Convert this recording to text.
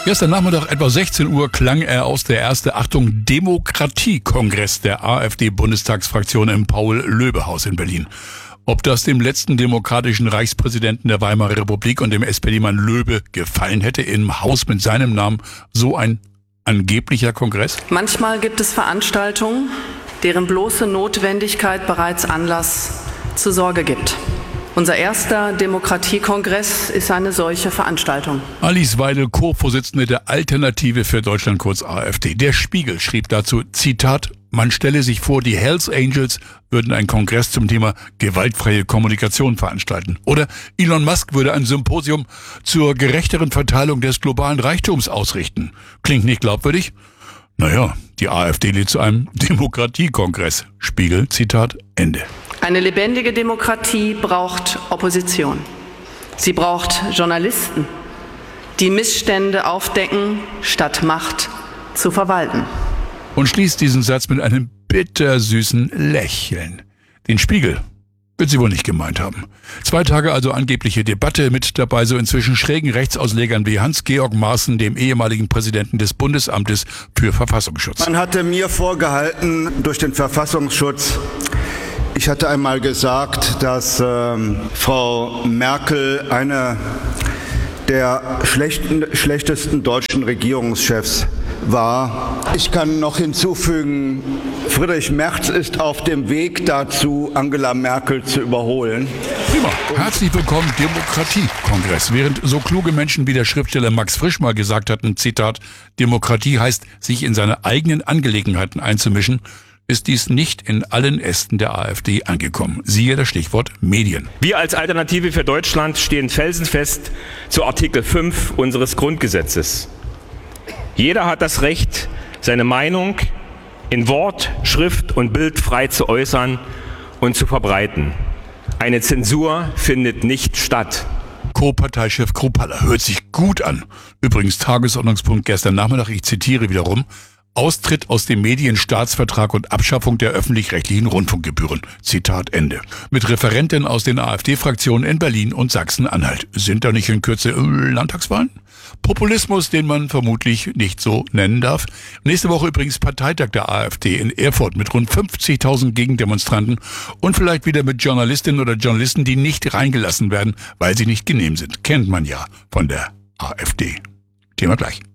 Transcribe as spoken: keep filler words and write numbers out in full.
Gestern Nachmittag etwa sechzehn Uhr klang er aus der erste, Achtung, Demokratiekongress der AfD-Bundestagsfraktion im Paul-Löbe-Haus in Berlin. Ob das dem letzten demokratischen Reichspräsidenten der Weimarer Republik und dem S P D-Mann Löbe gefallen hätte, im Haus mit seinem Namen so ein angeblicher Kongress? Manchmal gibt es Veranstaltungen, deren bloße Notwendigkeit bereits Anlass zur Sorge gibt. Unser erster Demokratiekongress ist eine solche Veranstaltung. Alice Weidel, Co-Vorsitzende der Alternative für Deutschland, kurz AfD. Der Spiegel schrieb dazu, Zitat, man stelle sich vor, die Hells Angels würden einen Kongress zum Thema gewaltfreie Kommunikation veranstalten. Oder Elon Musk würde ein Symposium zur gerechteren Verteilung des globalen Reichtums ausrichten. Klingt nicht glaubwürdig? Naja, die AfD lädt zu einem Demokratiekongress. Spiegel, Zitat, Ende. Eine lebendige Demokratie braucht Opposition. Sie braucht Journalisten, die Missstände aufdecken, statt Macht zu verwalten. Und schließt diesen Satz mit einem bittersüßen Lächeln. Den Spiegel wird sie wohl nicht gemeint haben. Zwei Tage also angebliche Debatte, mit dabei so inzwischen schrägen Rechtsauslegern wie Hans-Georg Maaßen, dem ehemaligen Präsidenten des Bundesamtes für Verfassungsschutz. Man hatte mir vorgehalten, durch den Verfassungsschutz, ich hatte einmal gesagt, dass ähm, Frau Merkel eine der schlechten, schlechtesten deutschen Regierungschefs war. Ich kann noch hinzufügen, Friedrich Merz ist auf dem Weg dazu, Angela Merkel zu überholen. Prima. Herzlich willkommen, Demokratiekongress. Während so kluge Menschen wie der Schriftsteller Max Frisch mal gesagt hatten, Zitat, Demokratie heißt, sich in seine eigenen Angelegenheiten einzumischen, ist dies nicht in allen Ästen der AfD angekommen. Siehe das Stichwort Medien. Wir als Alternative für Deutschland stehen felsenfest zu Artikel fünf unseres Grundgesetzes. Jeder hat das Recht, seine Meinung in Wort, Schrift und Bild frei zu äußern und zu verbreiten. Eine Zensur findet nicht statt. Co-Parteichef Kruppalla hört sich gut an. Übrigens Tagesordnungspunkt gestern Nachmittag, ich zitiere wiederum, Austritt aus dem Medienstaatsvertrag und Abschaffung der öffentlich-rechtlichen Rundfunkgebühren. Zitat Ende. Mit Referenten aus den AfD-Fraktionen in Berlin und Sachsen-Anhalt. Sind da nicht in Kürze Landtagswahlen? Populismus, den man vermutlich nicht so nennen darf. Nächste Woche übrigens Parteitag der AfD in Erfurt mit rund fünfzigtausend Gegendemonstranten und vielleicht wieder mit Journalistinnen oder Journalisten, die nicht reingelassen werden, weil sie nicht genehm sind. Kennt man ja von der AfD. Thema gleich.